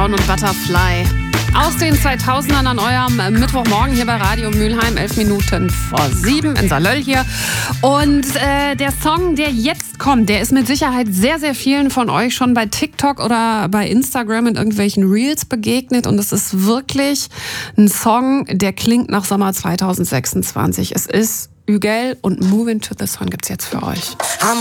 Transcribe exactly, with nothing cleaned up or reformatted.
Brown und Butterfly. Aus den zweitausendern an eurem Mittwochmorgen hier bei Radio Mülheim, elf Minuten vor sieben in Salöll hier. Und äh, der Song, der jetzt kommt, der ist mit Sicherheit sehr, sehr vielen von euch schon bei TikTok oder bei Instagram in irgendwelchen Reels begegnet. Und es ist wirklich ein Song, der klingt nach Sommer zweitausendsechsundzwanzig. Es ist Ügel und Moving to the Sun gibt's jetzt für euch.